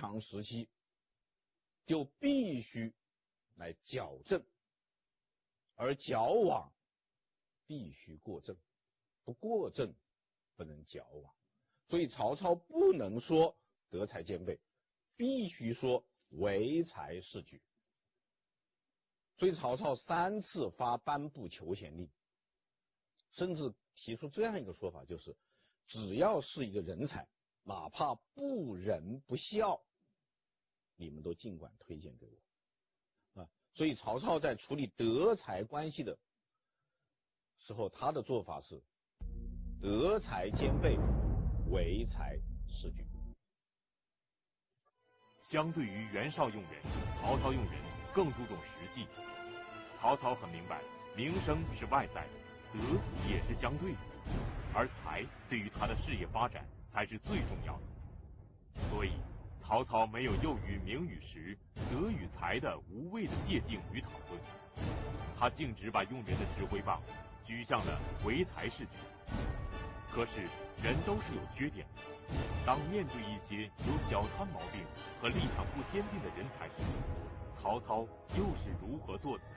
强时期，就必须来矫正，而矫枉必须过正，不过正不能矫枉。所以曹操不能说德才兼备，必须说唯才是举。所以曹操3次颁布求贤令，甚至提出这样一个说法，就是只要是一个人才，哪怕不仁不孝，你们都尽管推荐给我。所以曹操在处理德才关系的时候，他的做法是德才兼备，唯才是举。 相对于袁绍用人，曹操用人更注重实际。曹操很明白，名声是外在的，德也是相对的，而才对于他的事业发展才是最重要的。所以曹操没有囿于名与实、德与才的无谓的界定与讨论，他径直把用人的指挥棒举向了唯才是举。可是人都是有缺点的，当面对一些有小贪毛病和立场不坚定的人才时，曹操又是如何做的呢？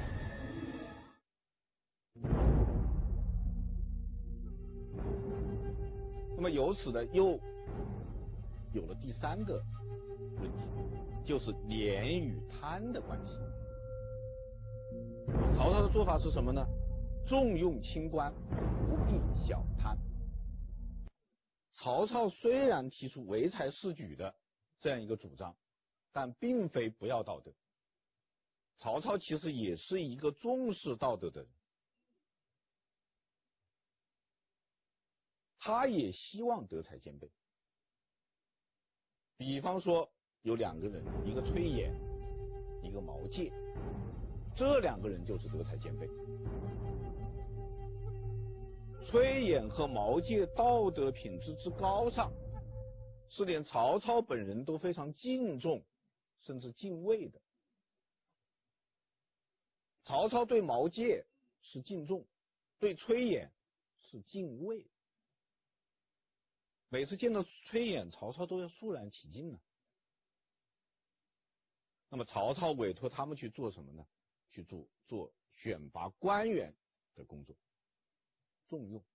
那么由此呢，又有了第3个问题，就是廉与贪的关系。曹操的做法是什么呢？重用轻官，不必小贪。曹操虽然提出唯才是举的这样一个主张，但并非不要道德。曹操其实也是一个重视道德的人，他也希望德才兼备。比方说有2个人，一个崔琰，一个毛玠，这2个人就是德才兼备。崔琰和毛玠道德品质之高尚，是连曹操本人都非常敬重甚至敬畏的。曹操对毛玠是敬重，对崔琰是敬畏。每次见到崔琰，曹操都要肃然起敬呢。那么曹操委托他们去做什么呢？去做选拔官员的工作，重用。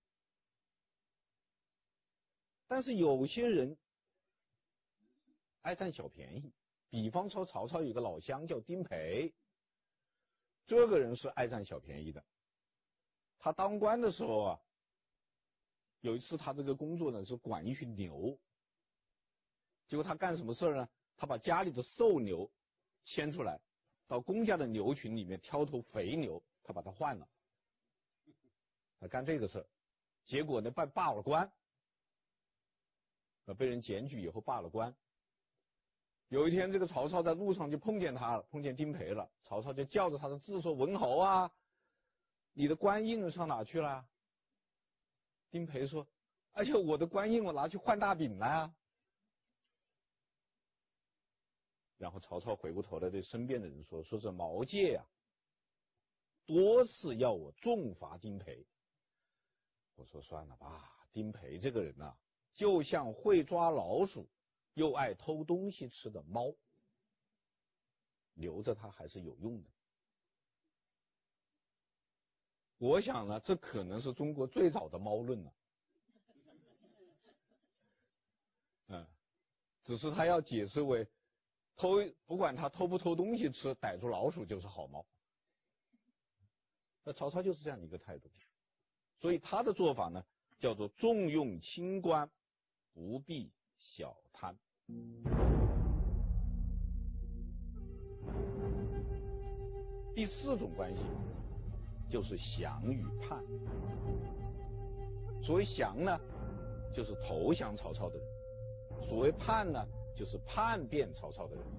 但是有些人爱占小便宜，比方说曹操有个老乡叫丁培，这个人是爱占小便宜的。他当官的时候啊，有一次他这个工作呢是管一群牛，结果他干什么事呢？他把家里的瘦牛牵出来，到公家的牛群里面挑头肥牛，他把它换了，他干这个事，结果呢罢了官，被人检举以后罢了官。有一天这个曹操在路上就碰见他了，碰见丁培了，曹操就叫着他的字说：“文侯啊，你的官印上哪去了？”丁培说：“哎呦，我的官印我拿去换大饼了啊。”然后曹操回过头来对身边的人说：“这毛玠呀，多次要我重罚丁培。”我说算了吧，丁培这个人啊，就像会抓老鼠又爱偷东西吃的猫，留着他还是有用的。我想呢，这可能是中国最早的猫论了。只是他要解释为不管他偷不偷东西吃，逮住老鼠就是好猫。那曹操就是这样一个态度，所以他的做法呢，叫做重用轻官，不必小贪。第4种关系就是降与叛。所谓降呢，就是投降曹操的人；所谓叛呢，就是叛变曹操的人。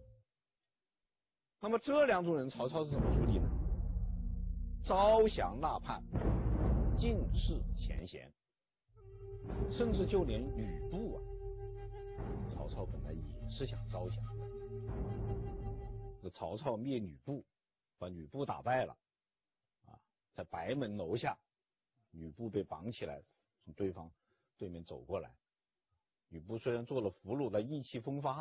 那么这2种人，曹操是怎么处理呢？招降纳叛，尽释前嫌，甚至就连吕布啊，曹操本来也是想招降的。这曹操灭吕布，把吕布打败了在白门楼下，吕布被绑起来，从对面走过来。吕布虽然做了俘虏，但意气风发